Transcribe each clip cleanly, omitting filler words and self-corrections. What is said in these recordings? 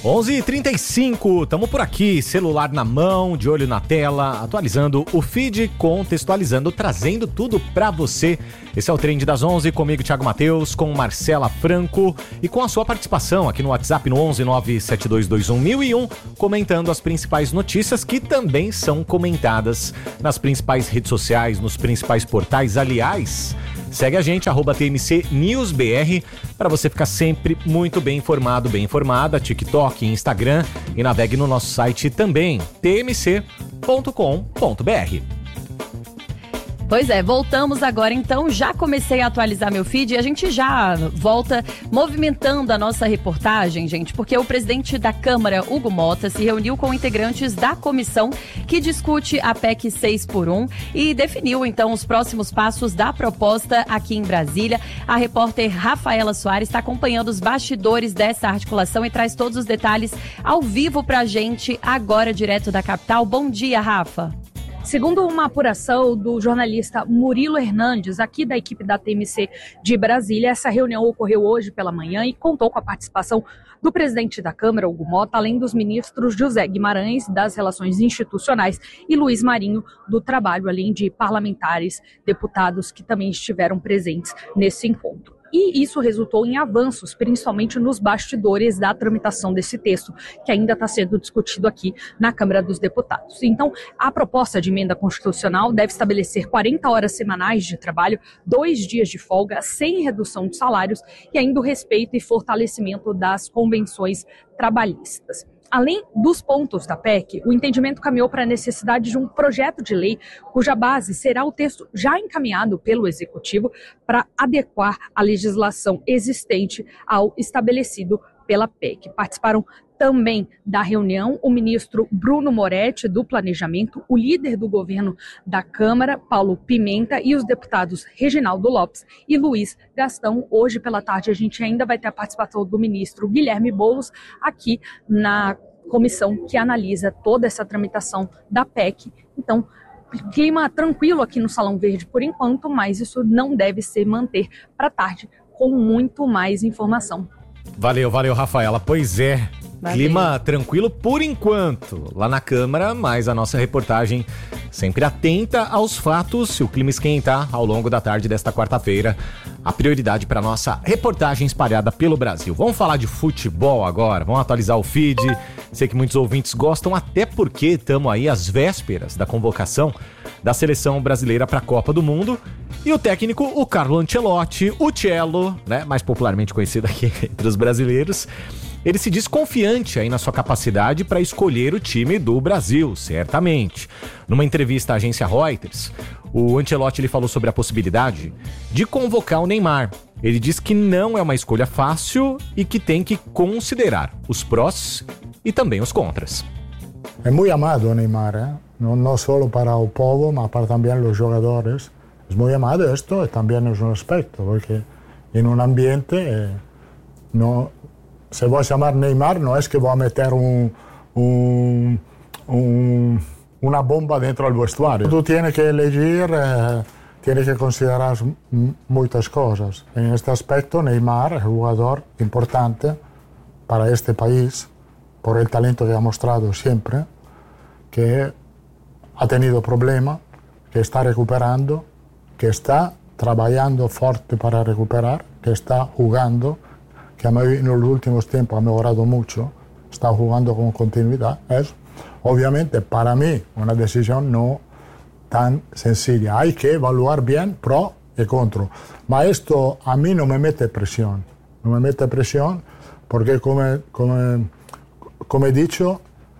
11h35, estamos por aqui, celular na mão, de olho na tela, atualizando o feed, contextualizando, trazendo tudo pra você. Esse é o Trend das 11, comigo Thiago Matheus, com Marcela Franco e com a sua participação aqui no WhatsApp no 11972211001, comentando as principais notícias que também são comentadas nas principais redes sociais, nos principais portais. Aliás, segue a gente, @TMC News BR, para você ficar sempre muito bem informado, bem informada, TikTok, Instagram, e navegue no nosso site também, tmc.com.br. Pois é, voltamos agora então, já comecei a atualizar meu feed e a gente já volta movimentando a nossa reportagem, gente, porque o presidente da Câmara, Hugo Motta, se reuniu com integrantes da comissão que discute a PEC 6x1 e definiu então os próximos passos da proposta aqui em Brasília. A repórter Rafaela Soares está acompanhando os bastidores dessa articulação e traz todos os detalhes ao vivo pra gente agora direto da capital. Bom dia, Rafa. Segundo uma apuração do jornalista Murilo Hernandes, aqui da equipe da TMC de Brasília, essa reunião ocorreu hoje pela manhã e contou com a participação do presidente da Câmara, Hugo Motta, além dos ministros José Guimarães, das Relações Institucionais, e Luiz Marinho, do Trabalho, além de parlamentares, deputados que também estiveram presentes nesse encontro. E isso resultou em avanços, principalmente nos bastidores da tramitação desse texto, que ainda está sendo discutido aqui na Câmara dos Deputados. Então, a proposta de emenda constitucional deve estabelecer 40 horas semanais de trabalho, 2 dias de folga, sem redução de salários e ainda o respeito e fortalecimento das convenções trabalhistas. Além dos pontos da PEC, o entendimento caminhou para a necessidade de um projeto de lei cuja base será o texto já encaminhado pelo Executivo para adequar a legislação existente ao estabelecido pela PEC. Participaram também da reunião o ministro Bruno Moretti, do Planejamento, o líder do governo da Câmara, Paulo Pimenta, e os deputados Reginaldo Lopes e Luiz Gastão. Hoje pela tarde a gente ainda vai ter a participação do ministro Guilherme Boulos aqui na comissão que analisa toda essa tramitação da PEC. Então, clima tranquilo aqui no Salão Verde por enquanto, mas isso não deve se manter para tarde com muito mais informação. Valeu, Rafaela. Pois é, Valeu. Clima tranquilo por enquanto lá na Câmara, mas a nossa reportagem sempre atenta aos fatos. Se o clima esquentar ao longo da tarde desta quarta-feira, a prioridade para nossa reportagem espalhada pelo Brasil. Vamos falar de futebol agora, vamos atualizar o feed. Sei que muitos ouvintes gostam, até porque estamos aí às vésperas da convocação da seleção brasileira para a Copa do Mundo. E o técnico, o Carlo Ancelotti, o Cello, né, mais popularmente conhecido aqui entre os brasileiros, ele se diz confiante aí na sua capacidade para escolher o time do Brasil, certamente. Numa entrevista à agência Reuters, o Ancelotti ele falou sobre a possibilidade de convocar o Neymar. Ele diz que não é uma escolha fácil e que tem que considerar os prós e também os contras. É muito amado o Neymar, não só para o povo, mas para também os jogadores. É muito amado esto também é um aspecto, porque em um ambiente não. Se voy a llamar Neymar, no es que voy a meter una bomba dentro del vestuario. Tú tienes que elegir, tienes que considerar muchas cosas. En este aspecto, Neymar es un jugador importante para este país, por el talento que ha mostrado siempre, que ha tenido problemas, que está recuperando, que está trabajando fuerte para recuperar, que está jugando, que en los últimos tiempos ha mejorado mucho, está jugando con continuidad. Es, obviamente, para mí, una decisión no tan sencilla. Hay que evaluar bien pro y contra. Pero esto a mí no me mete presión. No me mete presión porque, como he dicho,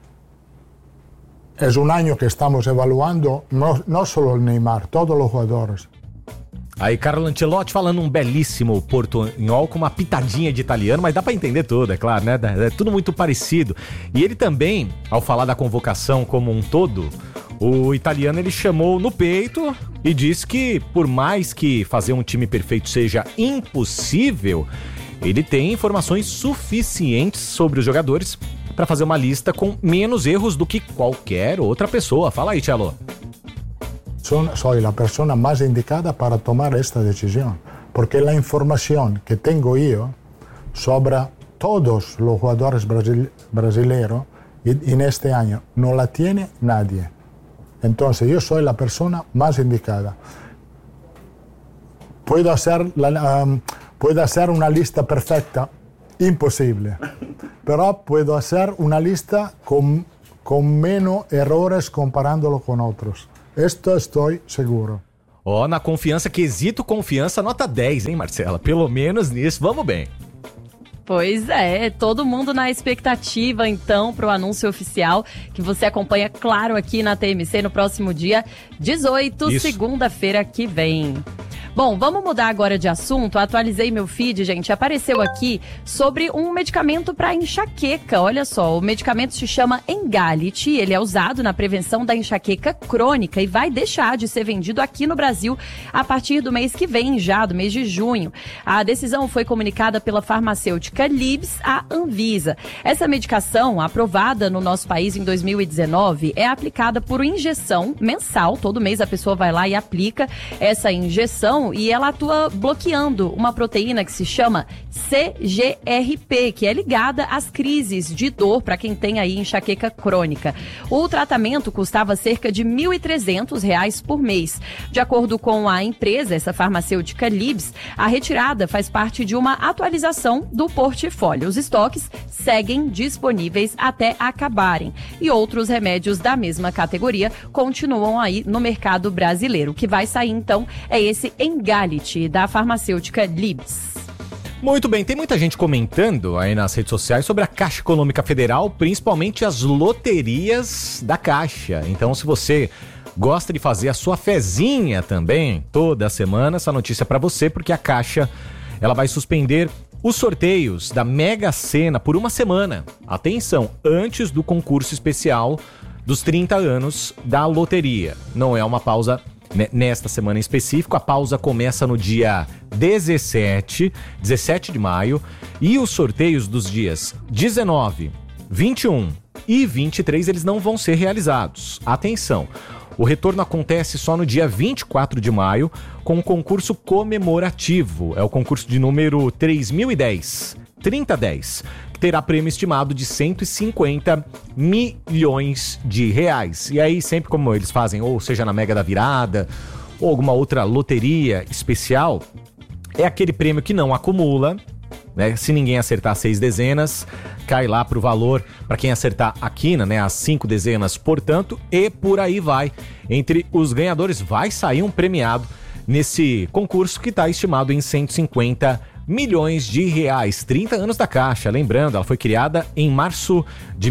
es un año que estamos evaluando no solo el Neymar, todos los jugadores. Aí, Carlo Ancelotti falando um belíssimo portunhol com uma pitadinha de italiano, mas dá pra entender tudo, é claro, né? É tudo muito parecido. E ele também, ao falar da convocação como um todo, o italiano ele chamou no peito e disse que, por mais que fazer um time perfeito seja impossível, ele tem informações suficientes sobre os jogadores para fazer uma lista com menos erros do que qualquer outra pessoa. Fala aí, Cello. Soy la persona más indicada para tomar esta decisión, porque la información que tengo yo sobre todos los jugadores brasileños en este año no la tiene nadie. Entonces yo soy la persona más indicada. Puedo hacer una lista perfecta, imposible, pero puedo hacer una lista con menos errores comparándolo con otros. Esto estoy seguro. Na confiança, quesito confiança, nota 10, hein, Marcela? Pelo menos nisso, vamos bem. Pois é, todo mundo na expectativa, então, para o anúncio oficial, que você acompanha, claro, aqui na TMC no próximo dia 18, segunda-feira que vem. Bom, vamos mudar agora de assunto. Atualizei meu feed, gente. Apareceu aqui sobre um medicamento para enxaqueca. Olha só, o medicamento se chama Emgality. Ele é usado na prevenção da enxaqueca crônica e vai deixar de ser vendido aqui no Brasil a partir do mês que vem, já do mês de junho. A decisão foi comunicada pela farmacêutica Libs à Anvisa. Essa medicação, aprovada no nosso país em 2019, é aplicada por injeção mensal. Todo mês a pessoa vai lá e aplica essa injeção e ela atua bloqueando uma proteína que se chama CGRP, que é ligada às crises de dor para quem tem aí enxaqueca crônica. O tratamento custava cerca de R$ 1.300 por mês. De acordo com a empresa, essa farmacêutica Libs, a retirada faz parte de uma atualização do portfólio. Os estoques seguem disponíveis até acabarem e outros remédios da mesma categoria continuam aí no mercado brasileiro. O que vai sair então é esse Emgality da farmacêutica Libs. Muito bem, tem muita gente comentando aí nas redes sociais sobre a Caixa Econômica Federal, principalmente as loterias da Caixa. Então, se você gosta de fazer a sua fezinha também toda semana, essa notícia é para você, porque a Caixa ela vai suspender os sorteios da Mega Sena por uma semana. Atenção, antes do concurso especial dos 30 anos da loteria. Não é uma pausa nesta semana em específico. A pausa começa no dia 17 de maio e os sorteios dos dias 19, 21 e 23 eles não vão ser realizados. Atenção! O retorno acontece só no dia 24 de maio com um concurso comemorativo. É o concurso de número 3010, que terá prêmio estimado de 150 milhões de reais. E aí, sempre como eles fazem, ou seja, na Mega da Virada, ou alguma outra loteria especial, é aquele prêmio que não acumula, né? Se ninguém acertar 6 dezenas, cai lá pro valor para quem acertar a quina, né? As 5 dezenas, portanto, e por aí vai. Entre os ganhadores vai sair um premiado nesse concurso que está estimado em 150 milhões de reais. 30 anos da Caixa, lembrando, ela foi criada em março de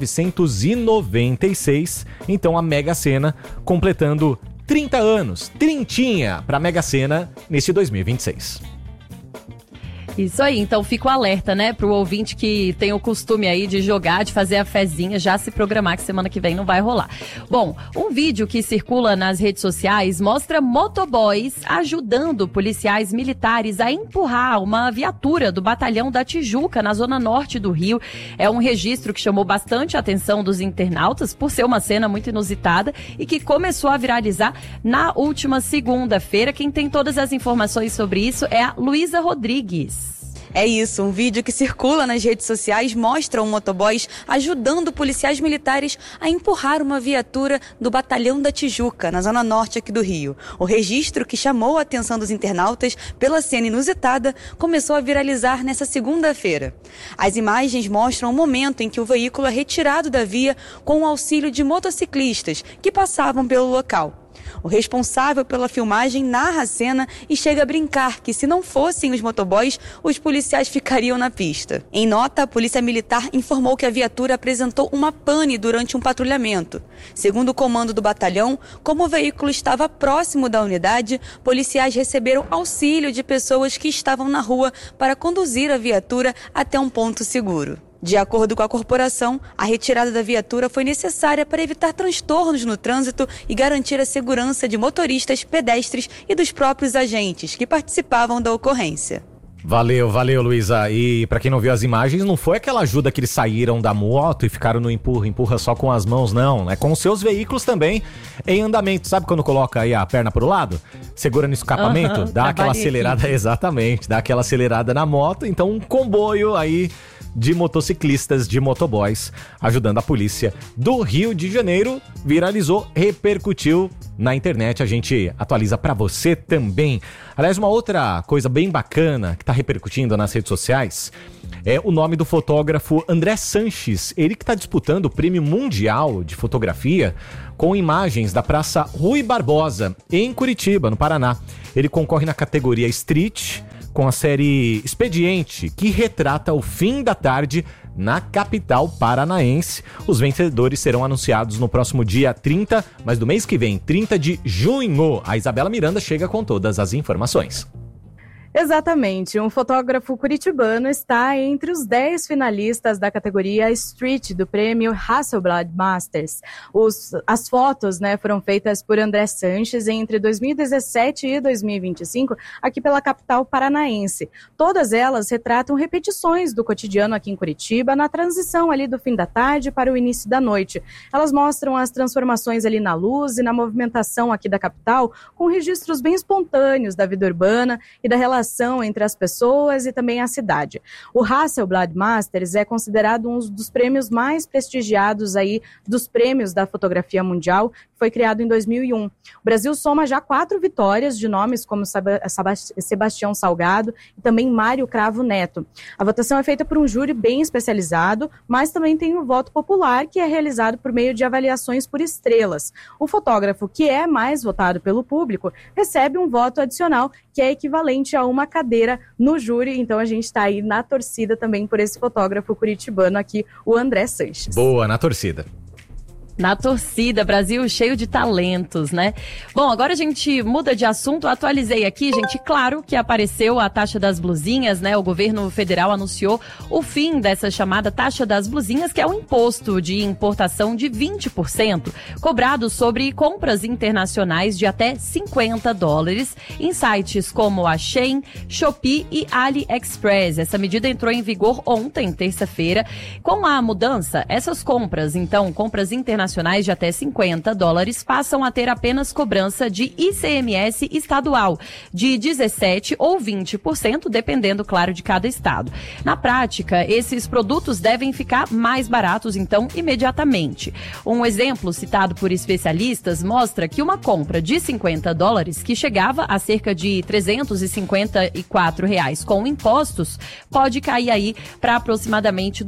1996, então a Mega Sena completando 30 anos, trintinha para a Mega Sena nesse 2026. Isso aí, então fica o alerta, né, pro ouvinte que tem o costume aí de jogar, de fazer a fezinha, já se programar que semana que vem não vai rolar. Bom, um vídeo que circula nas redes sociais mostra motoboys ajudando policiais militares a empurrar uma viatura do Batalhão da Tijuca, na zona norte do Rio. É um registro que chamou bastante a atenção dos internautas por ser uma cena muito inusitada e que começou a viralizar na última segunda-feira. Quem tem todas as informações sobre isso é a Luísa Rodrigues. É isso, um vídeo que circula nas redes sociais mostra um motoboys ajudando policiais militares a empurrar uma viatura do Batalhão da Tijuca, na zona norte aqui do Rio. O registro, que chamou a atenção dos internautas pela cena inusitada, começou a viralizar nessa segunda-feira. As imagens mostram o momento em que o veículo é retirado da via com o auxílio de motociclistas que passavam pelo local. O responsável pela filmagem narra a cena e chega a brincar que, se não fossem os motoboys, os policiais ficariam na pista. Em nota, a Polícia Militar informou que a viatura apresentou uma pane durante um patrulhamento. Segundo o comando do batalhão, como o veículo estava próximo da unidade, policiais receberam auxílio de pessoas que estavam na rua para conduzir a viatura até um ponto seguro. De acordo com a corporação, a retirada da viatura foi necessária para evitar transtornos no trânsito e garantir a segurança de motoristas, pedestres e dos próprios agentes que participavam da ocorrência. Valeu, Luísa. E pra quem não viu as imagens, não foi aquela ajuda que eles saíram da moto e ficaram no empurra só com as mãos, não. É com os seus veículos também em andamento. Sabe quando coloca aí a perna pro lado? Segura no escapamento, dá aquela acelerada, exatamente, dá aquela acelerada na moto. Então um comboio aí de motociclistas, de motoboys, ajudando a polícia do Rio de Janeiro. Viralizou, repercutiu na internet, a gente atualiza para você também. Aliás, uma outra coisa bem bacana que está repercutindo nas redes sociais é o nome do fotógrafo André Sanches, ele que está disputando o Prêmio Mundial de Fotografia com imagens da Praça Rui Barbosa, em Curitiba, no Paraná. Ele concorre na categoria Street, com a série Expediente, que retrata o fim da tarde na capital paranaense. Os vencedores serão anunciados no próximo dia 30, mas do mês que vem, 30 de junho. A Isabela Miranda chega com todas as informações. Exatamente, um fotógrafo curitibano está entre os 10 finalistas da categoria Street do prêmio Hasselblad Masters. As fotos, foram feitas por André Sanches entre 2017 e 2025 aqui pela capital paranaense. Todas elas retratam repetições do cotidiano aqui em Curitiba na transição ali do fim da tarde para o início da noite. Elas mostram as transformações ali na luz e na movimentação aqui da capital, com registros bem espontâneos da vida urbana e da relação entre as pessoas e também a cidade. O Hasselblad Masters é considerado um dos prêmios mais prestigiados aí dos prêmios da fotografia mundial, que foi criado em 2001. O Brasil soma já 4 vitórias de nomes como Sebastião Salgado e também Mário Cravo Neto. A votação é feita por um júri bem especializado, mas também tem o voto popular, que é realizado por meio de avaliações por estrelas. O fotógrafo que é mais votado pelo público recebe um voto adicional, que é equivalente a uma cadeira no júri. Então a gente está aí na torcida também por esse fotógrafo curitibano aqui, o André Sanches. Boa, na torcida. Na torcida, Brasil cheio de talentos, né? Bom, agora a gente muda de assunto. Atualizei aqui, gente, claro que apareceu a taxa das blusinhas, né? O governo federal anunciou o fim dessa chamada taxa das blusinhas, que é um imposto de importação de 20%, cobrado sobre compras internacionais de até $50 em sites como a Shein, Shopee e AliExpress. Essa medida entrou em vigor ontem, terça-feira. Com a mudança, essas compras, então, compras internacionais de até $50 passam a ter apenas cobrança de ICMS estadual de 17% ou 20%, dependendo, claro, de cada estado. Na prática, esses produtos devem ficar mais baratos, então, imediatamente. Um exemplo citado por especialistas mostra que uma compra de $50, que chegava a cerca de R$354 com impostos, pode cair aí para aproximadamente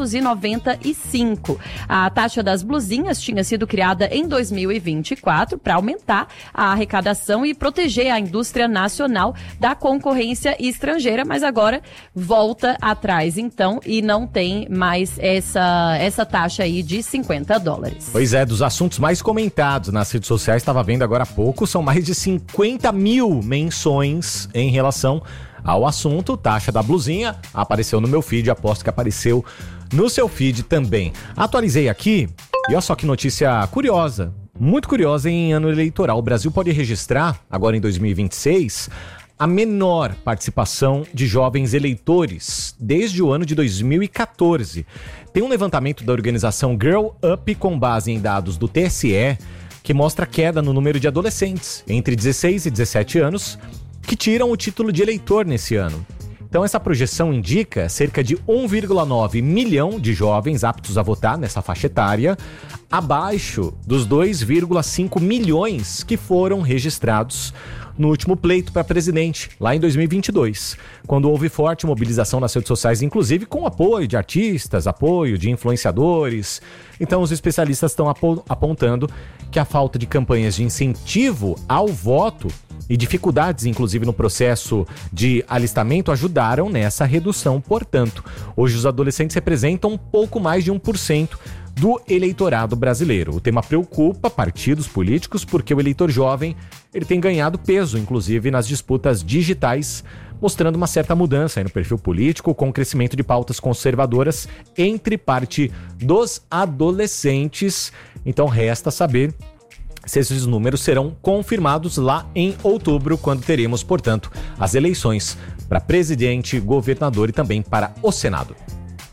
R$295. A taxa das blusinhas tinha sido criada em 2024 para aumentar a arrecadação e proteger a indústria nacional da concorrência estrangeira, mas agora volta atrás, então, e não tem mais essa taxa aí de $50. Pois é, dos assuntos mais comentados nas redes sociais, estava vendo agora há pouco, são mais de 50 mil menções em relação ao assunto. Taxa da blusinha apareceu no meu feed, aposto que apareceu no seu feed também. Atualizei aqui, e olha só que notícia curiosa, muito curiosa em ano eleitoral. O Brasil pode registrar, agora em 2026, a menor participação de jovens eleitores desde o ano de 2014. Tem um levantamento da organização Girl Up com base em dados do TSE que mostra queda no número de adolescentes entre 16 e 17 anos que tiram o título de eleitor nesse ano. Então essa projeção indica cerca de 1,9 milhão de jovens aptos a votar nessa faixa etária, abaixo dos 2,5 milhões que foram registrados no último pleito para presidente, lá em 2022, quando houve forte mobilização nas redes sociais, inclusive com apoio de artistas, apoio de influenciadores. Então os especialistas estão apontando que a falta de campanhas de incentivo ao voto e dificuldades, inclusive, no processo de alistamento ajudaram nessa redução. Portanto, hoje os adolescentes representam um pouco mais de 1% do eleitorado brasileiro. O tema preocupa partidos políticos porque o eleitor jovem ele tem ganhado peso, inclusive, nas disputas digitais, mostrando uma certa mudança aí no perfil político, com o crescimento de pautas conservadoras entre parte dos adolescentes. Então, resta saber se esses números serão confirmados lá em outubro, quando teremos, portanto, as eleições para presidente, governador e também para o Senado.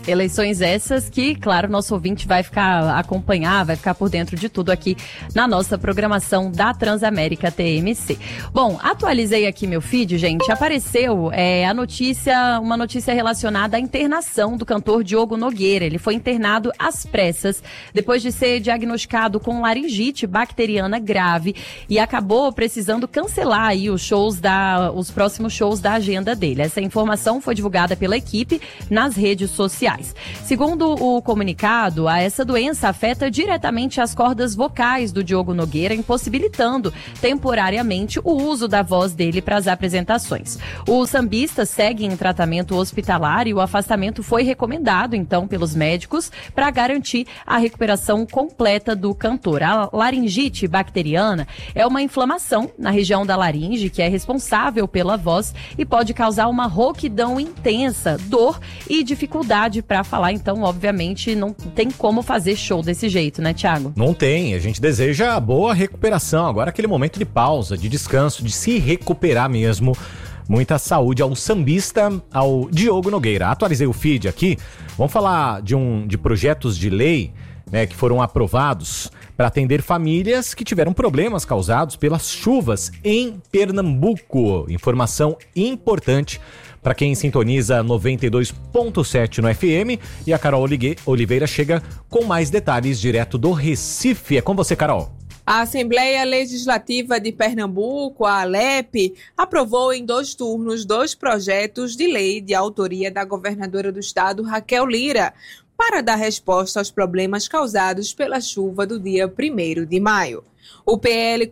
Eleições essas que, claro, nosso ouvinte vai acompanhar, vai ficar por dentro de tudo aqui na nossa programação da Transamérica TMC. Bom, atualizei aqui meu feed, gente, apareceu uma notícia relacionada à internação do cantor Diogo Nogueira. Ele foi internado às pressas depois de ser diagnosticado com laringite bacteriana grave e acabou precisando cancelar aí os próximos shows da agenda dele. Essa informação foi divulgada pela equipe nas redes sociais. Segundo o comunicado, essa doença afeta diretamente as cordas vocais do Diogo Nogueira, impossibilitando temporariamente o uso da voz dele para as apresentações. O sambista segue em tratamento hospitalar e o afastamento foi recomendado, então, pelos médicos para garantir a recuperação completa do cantor. A laringite bacteriana é uma inflamação na região da laringe que é responsável pela voz e pode causar uma rouquidão intensa, dor e dificuldade para falar. Então, obviamente, não tem como fazer show desse jeito, né, Thiago? Não tem. A gente deseja boa recuperação. Agora aquele momento de pausa, de descanso, de se recuperar mesmo. Muita saúde ao sambista, ao Diogo Nogueira. Atualizei o feed aqui. Vamos falar de projetos de lei, né, que foram aprovados para atender famílias que tiveram problemas causados pelas chuvas em Pernambuco. Informação importante para quem sintoniza 92.7 no FM. E a Carol Oliveira chega com mais detalhes direto do Recife. É com você, Carol. A Assembleia Legislativa de Pernambuco, a ALEP, aprovou em 2 turnos 2 projetos de lei de autoria da governadora do estado, Raquel Lira, para dar resposta aos problemas causados pela chuva do dia 1º de maio. O PL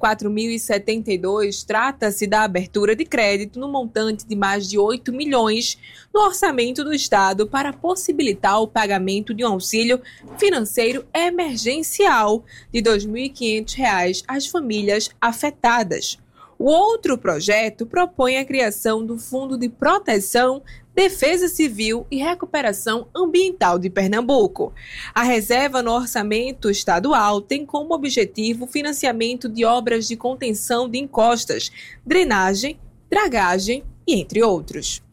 4072 trata-se da abertura de crédito no montante de mais de 8 milhões no orçamento do Estado para possibilitar o pagamento de um auxílio financeiro emergencial de R$ 2.500 às famílias afetadas. O outro projeto propõe a criação do Fundo de Proteção, Defesa Civil e Recuperação Ambiental de Pernambuco. A reserva no orçamento estadual tem como objetivo o financiamento de obras de contenção de encostas, drenagem, dragagem e entre outros.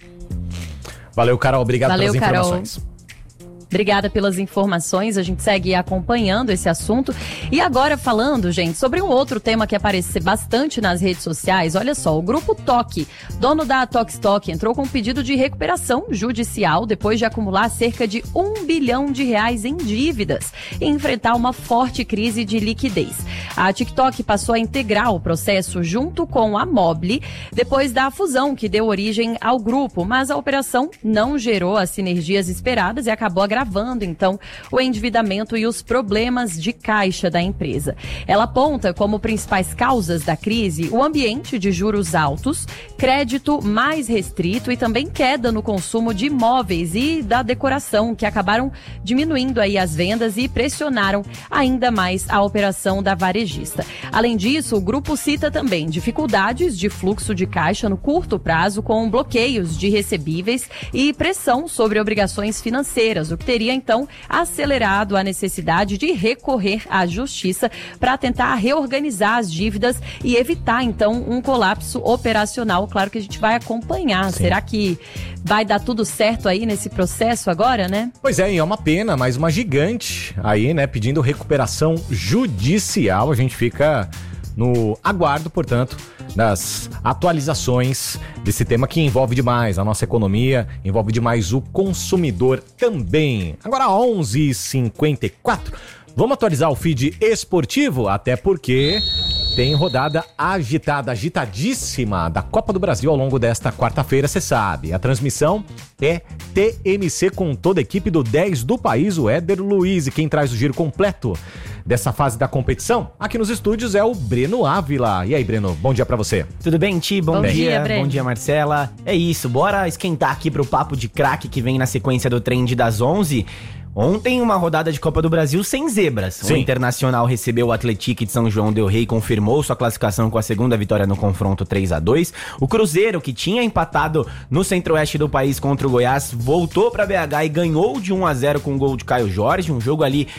Valeu, Carol. Obrigado pelas informações. Carol. Obrigada pelas informações, a gente segue acompanhando esse assunto. E agora falando, gente, sobre um outro tema que aparece bastante nas redes sociais. Olha só, o Grupo Toque, dono da Tokstok, entrou com um pedido de recuperação judicial depois de acumular cerca de R$1 bilhão em dívidas e enfrentar uma forte crise de liquidez. A TikTok passou a integrar o processo junto com a Mobile depois da fusão que deu origem ao grupo, mas a operação não gerou as sinergias esperadas e acabou agravando, então, o endividamento e os problemas de caixa da empresa. Ela aponta como principais causas da crise o ambiente de juros altos, crédito mais restrito e também queda no consumo de imóveis e da decoração, que acabaram diminuindo aí as vendas e pressionaram ainda mais a operação da varejista. Além disso, o grupo cita também dificuldades de fluxo de caixa no curto prazo, com bloqueios de recebíveis e pressão sobre obrigações financeiras, o que teria, então, acelerado a necessidade de recorrer à justiça para tentar reorganizar as dívidas e evitar, então, um colapso operacional. Claro que a gente vai acompanhar. Sim. Será que vai dar tudo certo aí nesse processo agora, né? Pois é, e é uma pena, mas uma gigante aí, né, pedindo recuperação judicial. A gente fica no aguardo, portanto, das atualizações desse tema que envolve demais a nossa economia, envolve demais o consumidor também. Agora 11h54, vamos atualizar o feed esportivo, até porque tem rodada agitadíssima da Copa do Brasil ao longo desta quarta-feira, você sabe. A transmissão é TMC com toda a equipe do 10 do país, o Éder Luiz. E quem traz o giro completo dessa fase da competição aqui nos estúdios é o Breno Ávila. E aí, Breno, bom dia pra você. Tudo bem, Ti? Bom dia, Breno. Bom dia, Marcela. É isso, bora esquentar aqui pro papo de craque que vem na sequência do Trend das 11. Ontem, uma rodada de Copa do Brasil sem zebras. Sim. O Internacional recebeu o Atlético de São João del Rei e confirmou sua classificação com a segunda vitória no confronto 3-2. O Cruzeiro, que tinha empatado no centro-oeste do país contra o Goiás, voltou para BH e ganhou de 1-0 com o gol de Caio Jorge. Um jogo ali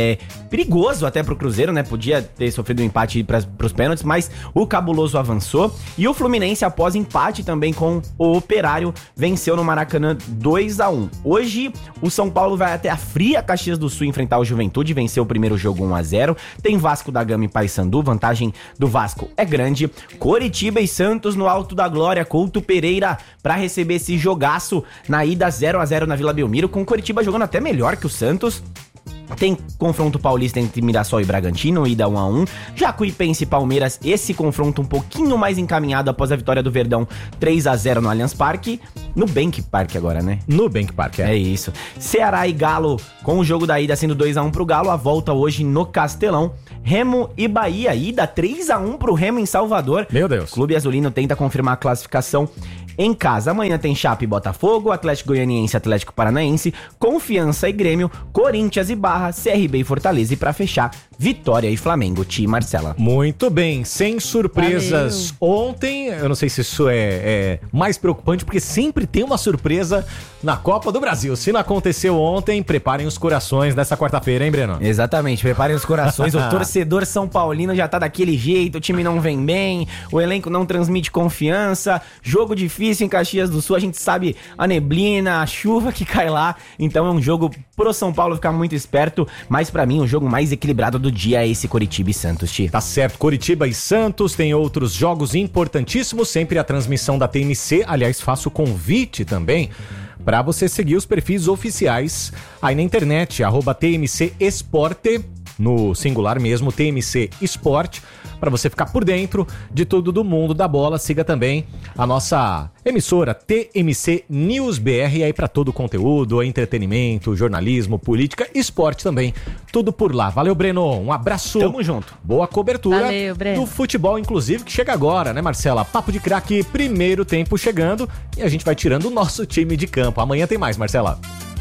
perigoso até pro Cruzeiro, né? Podia ter sofrido um empate pros pênaltis, mas o Cabuloso avançou. E o Fluminense, após empate também com o Operário, venceu no Maracanã 2-1. Hoje, o São Paulo vai até a fria Caxias do Sul enfrentar o Juventude, venceu o primeiro jogo 1-0. Tem Vasco da Gama e Paysandu, vantagem do Vasco é grande. Coritiba e Santos no Alto da Glória, Couto Pereira para receber esse jogaço na ida 0-0 na Vila Belmiro, com o Coritiba jogando até melhor que o Santos. Tem confronto paulista entre Mirassol e Bragantino, ida 1-1. Jacuipense e Palmeiras, esse confronto um pouquinho mais encaminhado após a vitória do Verdão 3-0 no Allianz Parque. No Bank Park agora, né? No Bank Park, É isso. Ceará e Galo, com o jogo da ida sendo 2-1 pro Galo, a volta hoje no Castelão. Remo e Bahia, ida 3-1 pro Remo em Salvador. Meu Deus. O Clube Azulino tenta confirmar a classificação em casa. Amanhã tem Chape e Botafogo, Atlético Goianiense e Atlético Paranaense, Confiança e Grêmio, Corinthians e Barra, CRB e Fortaleza, e pra fechar, Vitória e Flamengo. Ti, Marcela. Muito bem, sem surpresas. Ontem, eu não sei se isso é mais preocupante, porque sempre tem uma surpresa na Copa do Brasil. Se não aconteceu ontem, preparem os corações dessa quarta-feira, hein, Breno? Exatamente, preparem os corações. O torcedor São Paulino já tá daquele jeito, o time não vem bem, o elenco não transmite confiança, jogo difícil em Caxias do Sul, a gente sabe a neblina, a chuva que cai lá, então é um jogo pro São Paulo ficar muito esperto, mas pra mim o jogo mais equilibrado do dia é esse Coritiba e Santos, Ti. Tá certo, Coritiba e Santos, tem outros jogos importantíssimos, sempre a transmissão da TMC, aliás, faço convite também para você seguir os perfis oficiais aí na internet, @TMC Esporte, no singular mesmo, TMC Esporte, para você ficar por dentro de tudo do mundo da bola. Siga também a nossa emissora TMC News BR, aí para todo o conteúdo, entretenimento, jornalismo, política, esporte também, tudo por lá. Valeu, Breno, um abraço. Tamo junto. Boa cobertura. Valeu, Breno. Do futebol, inclusive, que chega agora, né, Marcela? Papo de craque, primeiro tempo chegando, e a gente vai tirando o nosso time de campo. Amanhã tem mais, Marcela.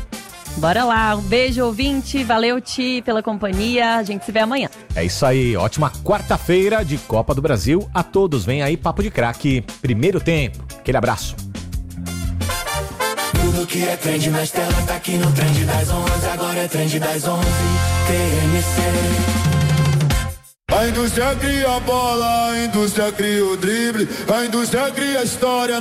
Bora lá, um beijo, ouvinte, valeu, Ti, pela companhia, a gente se vê amanhã. É isso aí, ótima quarta-feira de Copa do Brasil a todos. Vem aí, Papo de Craque, primeiro tempo. Aquele abraço. Tudo que é trend nas telas tá aqui no Trend das 11, agora é Trend das 11, TMC. A indústria cria a bola, a indústria cria o drible, a indústria cria a história.